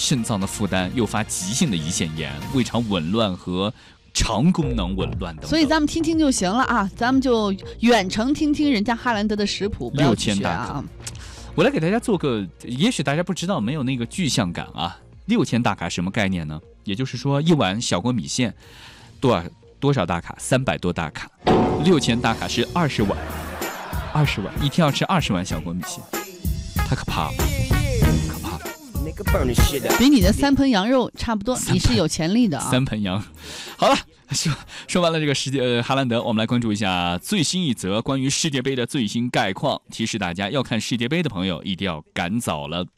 肾脏的负担，诱发急性的胰腺炎、胃肠紊乱和肠功能紊乱等等。 所以咱们听听就行了啊，咱们就远程听听人家哈兰德的食谱，不要去学啊。 我来给大家做个，也许大家不知道，没有那个具象感啊。6000大卡什么概念呢？也就是说，一碗小锅米线多少大卡？300多大卡。6000大卡是20碗，20碗，一天要吃20碗小锅米线，太可怕了，可怕了。 比你的3盆羊肉差不多，你是有潜力的啊。 3盆羊，好了，说完了这个哈兰德，我们来关注一下最新一则关于世界杯的最新概况。提示大家，要看世界杯的朋友一定要赶早了。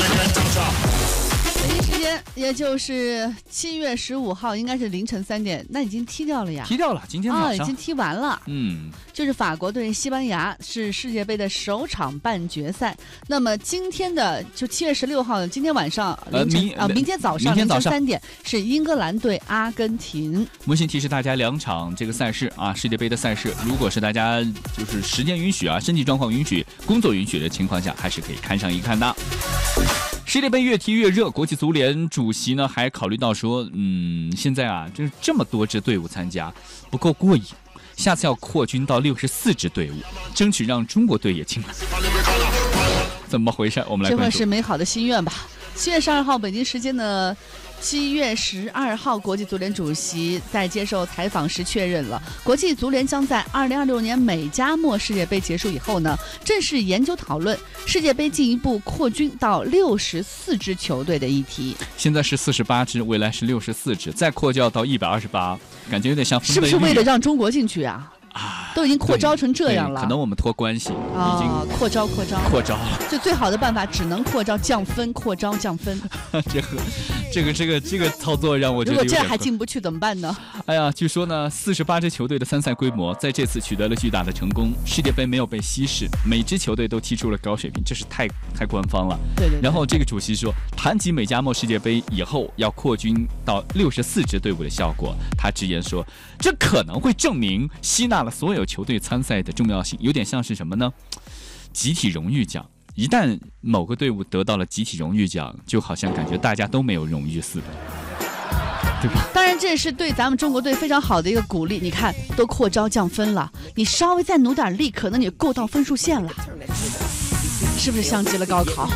北京时间也就是7月15号，应该是凌晨3点，那已经踢掉了呀？ 踢掉了，今天早上已经踢完了。就是法国对西班牙是世界杯的首场半决赛。那么今天的就7月16号，今天晚上明天早上凌晨3点是英格兰对阿根廷。 温馨提示大家，2场这个赛事啊，世界杯的赛事，如果是大家就是时间允许啊，身体状况允许，工作允许的情况下，还是可以看上一看的。世界杯越踢越热，国际足联主席呢还考虑到说，现在啊，就是这么多支队伍参加不够过瘾，下次要扩军到64支队伍，争取让中国队也进来。怎么回事？我们来关注。 这会是美好的心愿吧。7月12号，北京时间的7月12号，国际足联主席在接受采访时确认了，国际足联将在2026年美加墨世界杯结束以后呢，正式研究讨论世界杯进一步扩军到64支球队的议题。 现在是48支，未来是64支，再扩教到128，感觉有点像分贝率。 是不是为了让中国进去啊？都已经扩招成这样了， 可能我们托关系已经扩招了。 就最好的办法只能扩招降分，扩招降分。 这个操作让我觉得， 如果这还进不去怎么办呢？ 哎呀，据说呢，48支球队的参赛规模在这次取得了巨大的成功，世界杯没有被稀释，每支球队都踢出了高水平，这是太官方了。 对。 然后这个主席说，谈及美加墨世界杯以后要扩军到64支队伍的效果，他直言说，这可能会证明吸纳了所有球队参赛的重要性，有点像是什么呢？集体荣誉奖。一旦某个队伍得到了集体荣誉奖，就好像感觉大家都没有荣誉似的，对吧？ 当然，这是对咱们中国队非常好的一个鼓励。你看，都扩招降分了，你稍微再努点力，可能你够到分数线了，是不是像极了高考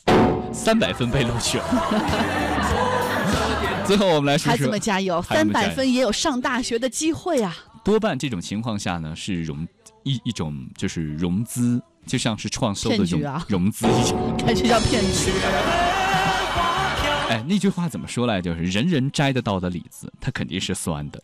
？300分被录取了。最后我们来说说， 孩子们加油，300分也有上大学的机会啊！ 多半这种情况下呢，是一种就是融资。就像是创收的融资一样， 感觉像骗局。 哎，那句话怎么说来？就是人人摘得到的李子，它肯定是酸的。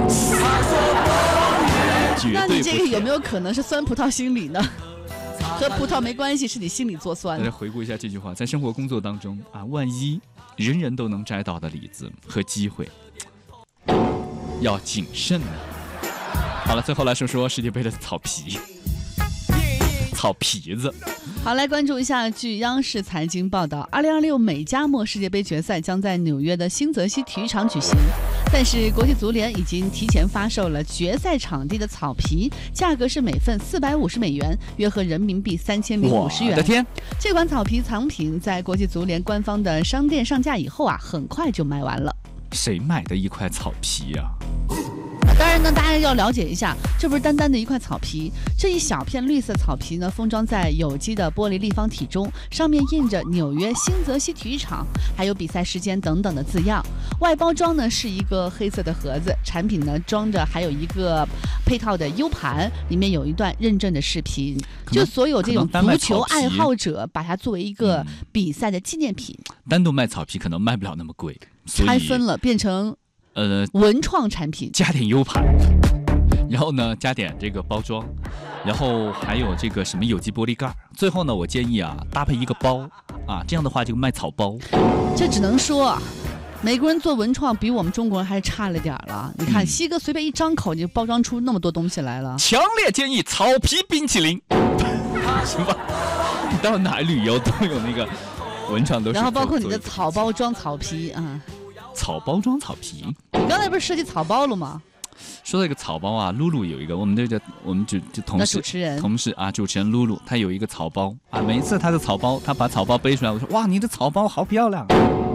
那你这个有没有可能是酸葡萄心理呢？和葡萄没关系，是你心里做酸。 大家回顾一下这句话，在生活工作当中啊，万一人人都能摘到的李子和机会，要谨慎啊。好了，最后来说说世界杯的草皮。草皮子。 好，来关注一下。据央视财经报道，2026美加墨世界杯决赛将在纽约的新泽西体育场举行，但是国际足联已经提前发售了决赛场地的草皮，价格是每份450美元，约合人民币3050元。 我的天！ 这款草皮藏品在国际足联官方的商店上架以后啊，很快就卖完了。 谁买的一块草皮呀？ 当然呢，大家要了解一下，这不是单单的一块草皮，这一小片绿色草皮呢，封装在有机的玻璃立方体中，上面印着纽约新泽西体育场，还有比赛时间等等的字样。外包装呢是一个黑色的盒子，产品呢装着还有一个配套的 U 盘，里面有一段认证的视频，就所有这种足球爱好者把它作为一个比赛的纪念品。 单独卖草皮可能卖不了那么贵， 拆分了变成文创产品， 加点 U 盘，然后呢加点这个包装，然后还有这个什么有机玻璃盖，最后呢我建议啊搭配一个包啊，这样的话就卖草包。 这只能说美国人做文创比我们中国人还是差了点了。你看西哥随便一张口就包装出那么多东西来了。 强烈建议草皮冰淇淋行吧，你到哪旅游都有那个文创都是， 然后包括你的草包装草皮啊， 草包装草皮。 你刚才不是设计草包了吗？ 说到这个草包啊，露露有一个，我们就同事啊，主持人露露，她有一个草包啊，每一次她的草包，她把草包背出来，我说哇，你的草包好漂亮。